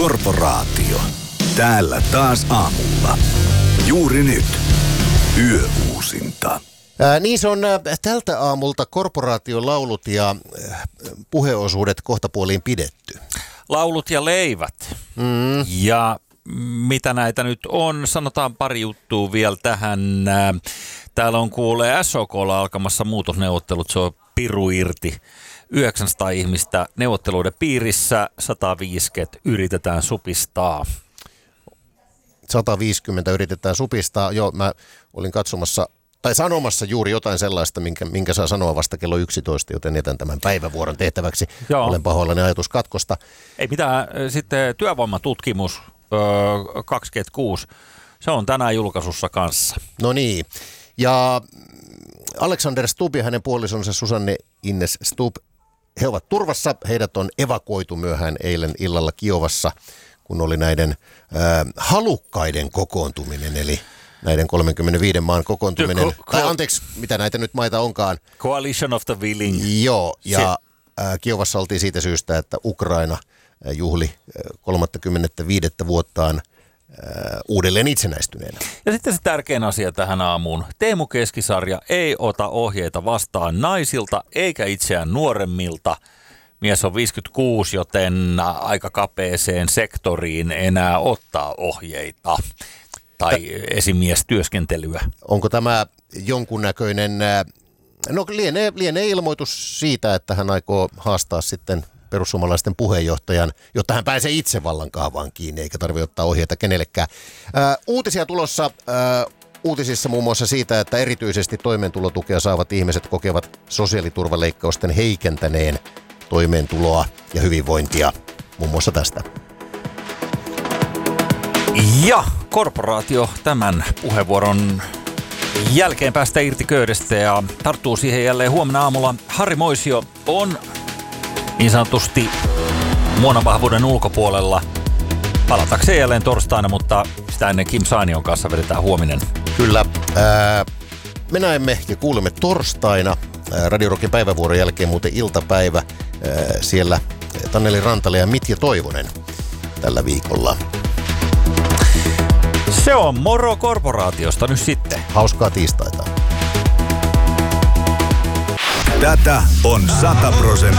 Korporaatio. Täällä taas aamulla. Juuri nyt. Yöuusinta. Niin se on tältä aamulta korporaation laulut ja puheosuudet kohtapuoliin pidetty. Laulut ja leivät. Ja mitä näitä nyt on? Sanotaan pari juttua vielä tähän. Täällä on kuulee SOK:lla alkamassa muutosneuvottelut. Se on piru irti. 900 ihmistä neuvotteluiden piirissä, 150 yritetään supistaa. 150 yritetään supistaa. Joo, mä olin katsomassa tai sanomassa juuri jotain sellaista, minkä saa sanoa vasta kello 11, joten jätän tämän päivävuoron tehtäväksi. Joo. Olen pahoillani ajatuskatkosta. Ei mitään, sitten työvoimatutkimus 26, se on tänään julkaisussa kanssa. No niin, ja Alexander Stubb ja hänen puolisonsa Susanne Ines Stubb, he ovat turvassa. Heidät on evakuoitu myöhään eilen illalla Kiovassa, kun oli näiden halukkaiden kokoontuminen, eli näiden 35 maan kokoontuminen. Tai anteeksi, mitä näitä nyt maita onkaan. Coalition of the Willing. Joo, ja Kiovassa oltiin siitä syystä, että Ukraina juhli 35 vuottaan uudelleen itsenäistyneenä. Ja sitten se tärkein asia tähän aamuun. Teemu Keskisarja ei ota ohjeita vastaan naisilta eikä itseään nuoremmilta. Mies on 56, joten aika kapeeseen sektoriin enää ottaa ohjeita tai esimiestyöskentelyä. Onko tämä jonkunnäköinen, no lienee ilmoitus siitä, että hän aikoo haastaa sitten perussuomalaisten puheenjohtajan, jotta hän pääsee itse vallan kahvaan kiinni, eikä tarvitse ottaa ohjeita kenellekään. Uutisia tulossa, uutisissa muun muassa siitä, että erityisesti toimeentulotukea saavat ihmiset kokevat sosiaaliturvaleikkausten heikentäneen toimeentuloa ja hyvinvointia. Muun muassa tästä. Ja korporaatio tämän puheenvuoron jälkeen päästä irti köydestä ja tarttuu siihen jälleen huomenna aamulla. Harri Moisio on niin sanotusti muonavahvuuden ulkopuolella. Palatakseen jälleen torstaina, mutta sitä ennen Kim Sainion kanssa vedetään huominen. Kyllä. Me näemme ja kuulemme torstaina Radio Rockin päivävuoron jälkeen muuten iltapäivä. Siellä Tanneli Rantala ja Mitja Toivonen tällä viikolla. Se on moro korporaatiosta nyt sitten. Hauskaa tiistaita. Tätä on 100%